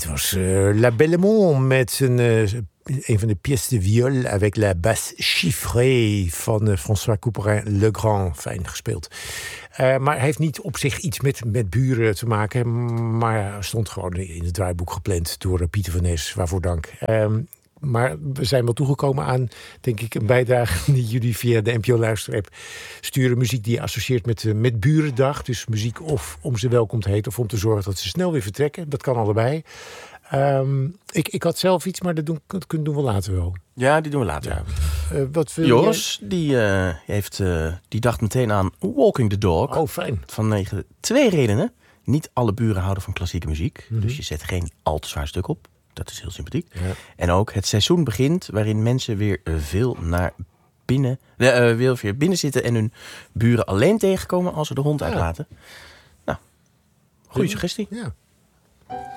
was La Belle Monde met een van de pièces de viol avec la basse chiffrée van François Couperin-Legrand. Fijn gespeeld. Maar hij heeft niet op zich iets met buren te maken. Maar hij stond gewoon in het draaiboek gepland door Pieter van Nes. Waarvoor dank. Maar we zijn wel toegekomen aan, denk ik, een bijdrage die jullie via de NPO-luisterapp sturen. Muziek die je associeert met Burendag. Dus muziek of om ze welkom te heten of om te zorgen dat ze snel weer vertrekken. Dat kan allebei. Ik had zelf iets, maar dat doen we later wel. Ja, die doen we later. Ja. Wat wil Joris, die dacht meteen aan Walking the Dog. Oh, fijn. Vanwege 2 redenen. Niet alle buren houden van klassieke muziek. Mm-hmm. Dus je zet geen al te zwaar stuk op. Dat is heel sympathiek. Ja. En ook het seizoen begint waarin mensen weer veel binnen zitten en hun buren alleen tegenkomen als ze de hond uitlaten. Nou, goede suggestie. Ja.